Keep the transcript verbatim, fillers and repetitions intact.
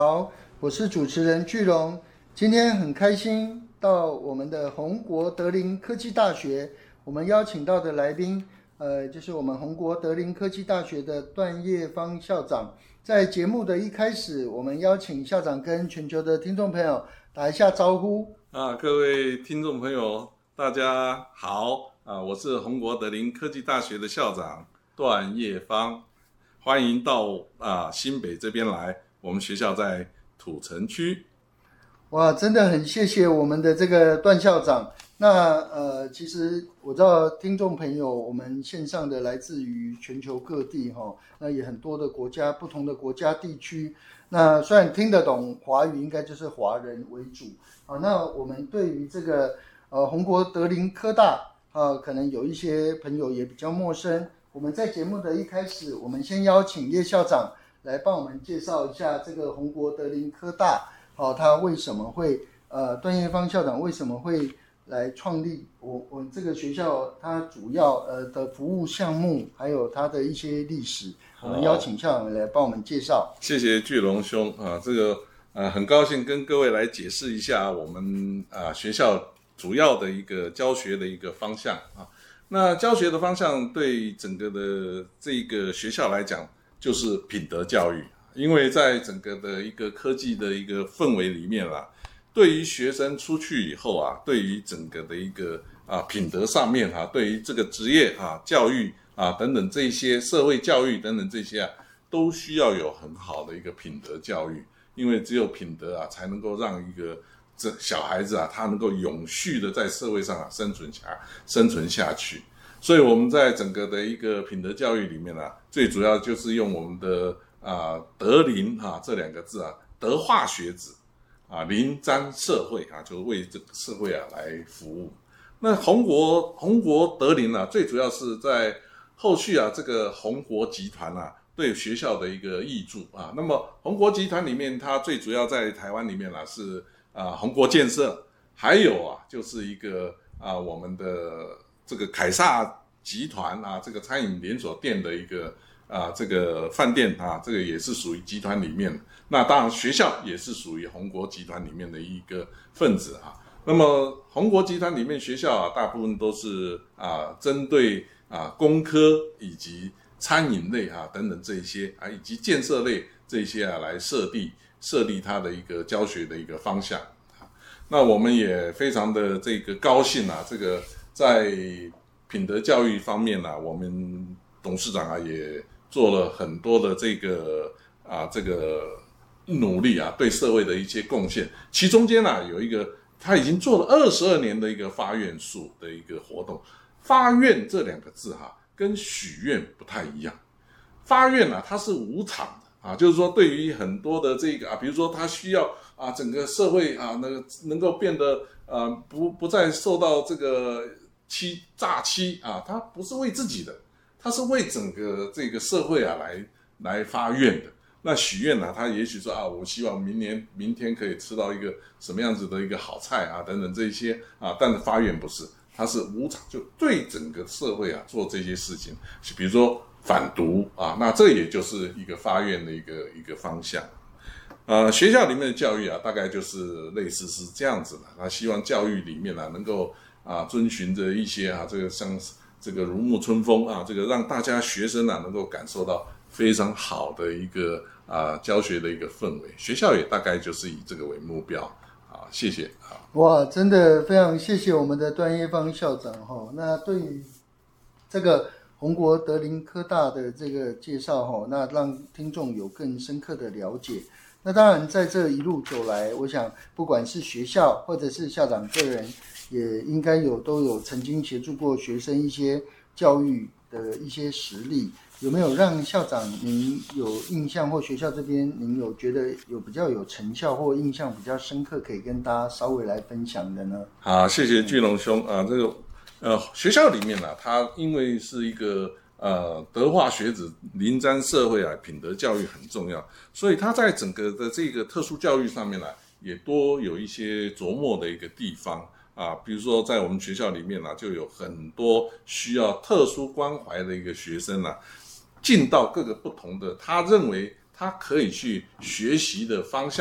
好，我是主持人巨龙，今天很开心到我们的宏国德林科技大学，我们邀请到的来宾，呃，就是我们宏国德林科技大学的段业芳校长。在节目的一开始，我们邀请校长跟全球的听众朋友打一下招呼。 啊，各位听众朋友，大家好啊！我是宏国德林科技大学的校长段业芳，欢迎到啊新北这边来。我们学校在土城区。 哇，真的很谢谢我们的这个段校长。那呃，其实我知道听众朋友，我们线上的来自于全球各地哈，那也很多的国家，不同的国家地区。那虽然听得懂华语，应该就是华人为主。好，那我们对于这个呃宏国德林科大啊，可能有一些朋友也比较陌生。我们在节目的一开始，我们先邀请叶校长来帮我们介绍一下这个宏国德林科大，好、哦，他为什么会呃段业芳校长为什么会来创立我我这个学校，它主要呃的服务项目，还有它的一些历史，我们邀请校长来帮我们介绍。 谢谢巨龙兄啊，这个呃很高兴跟各位来解释一下我们啊学校主要的一个教学的一个方向啊。那教学的方向对整个的这个学校来讲，就是品德教育，因为在整个的一个科技的一个氛围里面啦，对于学生出去以后啊，对于整个的一个啊品德上面啊，对于这个职业啊教育啊等等这些社会教育等等这些啊，都需要有很好的一个品德教育，因为只有品德啊，才能够让一个这小孩子啊，他能够永续的在社会上啊生存下生存下去。所以我们在整个的一个品德教育里面啊，最主要就是用我们的啊德林啊这两个字啊，德化学子啊，林沾社会啊，就是为这个社会啊来服务。那宏国宏国德林啊，最主要是在后续啊这个宏国集团啊对学校的一个挹注啊。那么宏国集团里面，它最主要在台湾里面啊是啊宏国建设，还有啊就是一个啊我们的这个凯撒集团啊，这个餐饮连锁店的一个啊，这个饭店啊，这个也是属于集团里面。那当然，学校也是属于宏国集团里面的一个分子啊。那么宏国集团里面学校啊，大部分都是啊，针对啊工科以及餐饮类啊等等这一些啊，以及建设类这一些啊来设立设立它的一个教学的一个方向啊。那我们也非常的这个高兴啊，这个在品德教育方面啊，我们董事长啊也做了很多的这个啊这个努力啊，对社会的一些贡献。其中间啊有一个他已经做了二十二年的一个发愿树的一个活动。发愿这两个字哈、啊，跟许愿不太一样。发愿啊，它是无偿的啊，就是说对于很多的这个啊，比如说他需要啊整个社会啊那个能够变得呃不不再受到这个欺诈欺啊，他不是为自己的，他是为整个这个社会啊来来发愿的。那许愿呢，他也许说啊，我希望明年明天可以吃到一个什么样子的一个好菜啊，等等这一些啊，但是发愿不是，他是无偿，就对整个社会啊做这些事情，比如说反毒啊，那这也就是一个发愿的一个一个方向。呃，学校里面的教育啊，大概就是类似是这样子的。他希望教育里面啊，能够啊遵循着一些啊，这个像这个如沐春风啊，这个让大家学生啊能够感受到非常好的一个啊教学的一个氛围。学校也大概就是以这个为目标啊。谢谢啊。 哇，真的非常谢谢我们的段业芳校长哈。那对于这个宏国德林科大的这个介绍哈，那让听众有更深刻的了解。那当然，在这一路走来，我想不管是学校或者是校长个人，也应该有都有曾经协助过学生一些教育的一些实例。有没有让校长您有印象，或学校这边您有觉得有比较有成效或印象比较深刻，可以跟大家稍微来分享的呢？ 好，谢谢巨龙兄啊，这个呃学校里面呢、啊，它因为是一个呃德化学子，临沾社会啊，品德教育很重要，所以它在整个的这个特殊教育上面呢、啊，也多有一些琢磨的一个地方。啊，比如说在我们学校里面啊，就有很多需要特殊关怀的一个学生啊，进到各个不同的，他认为他可以去学习的方向。